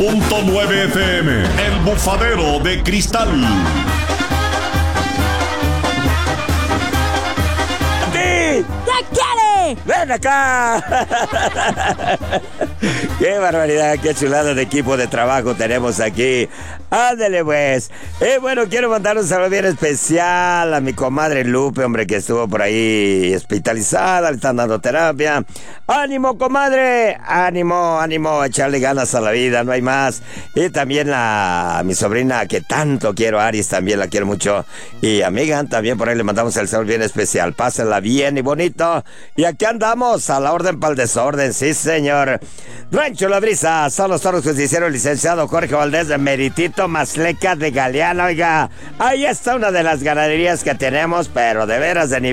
100.9 FM, El Bufadero de Cristal. ¿Qué quiere? ¡Ven acá! ¡Qué barbaridad! ¡Qué chulada de equipo de trabajo tenemos aquí! ¡Ándale, pues! Bueno, quiero mandar un saludo bien especial a mi comadre Lupe, hombre, que estuvo por ahí hospitalizada, le están dando terapia. ¡Ánimo, comadre! ¡Ánimo, ánimo! A echarle ganas a la vida, no hay más. Y también a mi sobrina, que tanto quiero, Aris, también la quiero mucho. Y a Megan, también por ahí le mandamos el saludo bien especial. Pásenla bien y bonito. Y aquí andamos, a la orden para el desorden, sí, señor. Rancho La Brisa, son los toros justicieros, licenciado Jorge Valdés de Meritito Masleca de Galeana. Oiga, ahí está una de las ganaderías que tenemos, pero de veras de nivel.